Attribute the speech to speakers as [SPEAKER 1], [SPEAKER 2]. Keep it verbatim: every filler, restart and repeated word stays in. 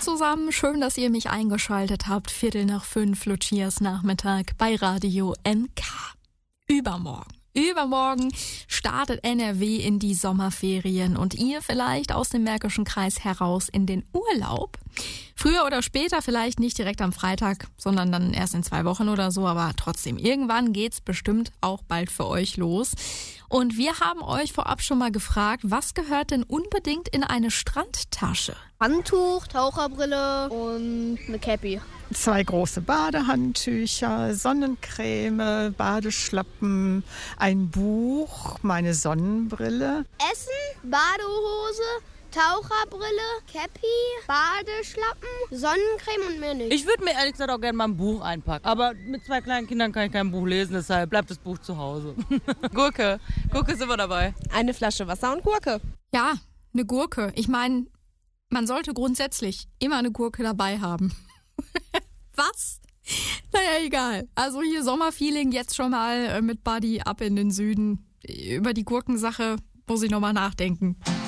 [SPEAKER 1] zusammen, schön, dass ihr mich eingeschaltet habt. Viertel nach fünf, Lucias Nachmittag bei Radio N K. Übermorgen. Übermorgen startet N R W in die Sommerferien und ihr vielleicht aus dem Märkischen Kreis heraus in den Urlaub. Früher oder später, vielleicht nicht direkt am Freitag, sondern dann erst in zwei Wochen oder so, aber trotzdem, irgendwann geht's bestimmt auch bald für euch los. Und wir haben euch vorab schon mal gefragt, was gehört denn unbedingt in eine Strandtasche?
[SPEAKER 2] Handtuch, Taucherbrille und eine Cappy.
[SPEAKER 3] Zwei große Badehandtücher, Sonnencreme, Badeschlappen, ein Buch, meine Sonnenbrille.
[SPEAKER 2] Essen, Badehose, Taucherbrille, Cappy, Badeschlappen, Sonnencreme und mehr nicht.
[SPEAKER 4] Ich würde mir ehrlich gesagt auch gerne mal ein Buch einpacken. Aber mit zwei kleinen Kindern kann ich kein Buch lesen, deshalb bleibt das Buch zu Hause. Gurke. Gurke sind wir dabei.
[SPEAKER 5] Eine Flasche Wasser und Gurke.
[SPEAKER 1] Ja, eine Gurke. Ich meine, man sollte grundsätzlich immer eine Gurke dabei haben. Was? Naja, egal. Also hier Sommerfeeling jetzt schon mal mit Buddy ab in den Süden. Über die Gurkensache muss ich nochmal nachdenken.